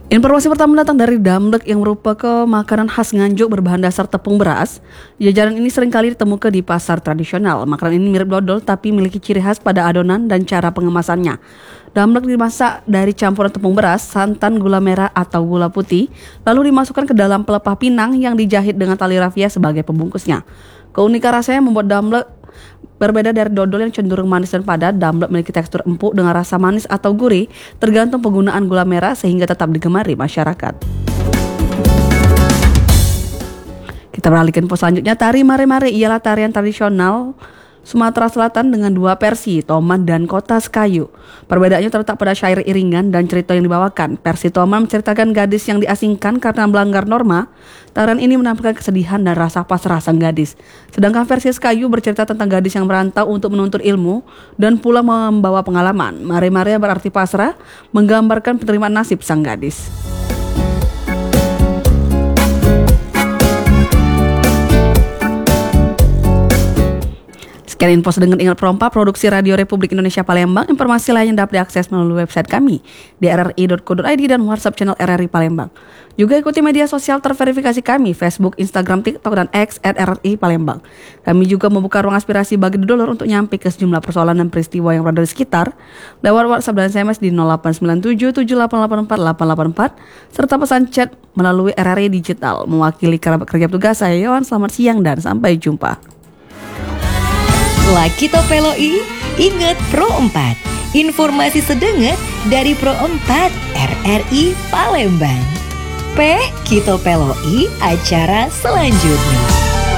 Informasi pertama datang dari damlek yang merupakan makanan khas Nganjuk berbahan dasar tepung beras. Jajanan ini seringkali ditemukan di pasar tradisional. Makanan ini mirip dodol tapi memiliki ciri khas pada adonan dan cara pengemasannya. Damlek dimasak dari campuran tepung beras, santan, gula merah atau gula putih, lalu dimasukkan ke dalam pelepah pinang yang dijahit dengan tali rafia sebagai pembungkusnya. Keunikan rasanya membuat damlek berbeda dari dodol yang cenderung manis dan padat. Damlek memiliki tekstur empuk dengan rasa manis atau gurih, tergantung penggunaan gula merah sehingga tetap digemari masyarakat. Kita beralih ke info selanjutnya. Tari Mare-Mare ialah tarian tradisional Sumatera Selatan dengan dua versi, Toman dan Kota Sekayu. Perbedaannya terletak pada syair iringan dan cerita yang dibawakan. Versi Toman menceritakan gadis yang diasingkan karena melanggar norma. Tarian ini menampilkan kesedihan dan rasa pasrah sang gadis. Sedangkan versi Sekayu bercerita tentang gadis yang merantau untuk menuntut ilmu dan pulang membawa pengalaman. Mare-Mare berarti pasrah, menggambarkan penerimaan nasib sang gadis. Sekian info dengan Ingat Prompa, produksi Radio Republik Indonesia Palembang. Informasi lainnya dapat diakses melalui website kami di rri.co.id dan WhatsApp channel RRI Palembang. Juga ikuti media sosial terverifikasi kami, Facebook, Instagram, TikTok, dan X @RRI Palembang. Kami juga membuka ruang aspirasi bagi dodolor untuk nyampe ke sejumlah persoalan dan peristiwa yang berada di sekitar lewat WhatsApp dan SMS di 0897 7884 884 serta pesan chat melalui RRI Digital. Mewakili kerabat kerja petugas, saya Yohan. Selamat siang dan sampai jumpa. Laki Topeloi, ingat Pro 4. Informasi sedenget dari Pro 4 RRI Palembang. Peh Kitopeloi acara selanjutnya.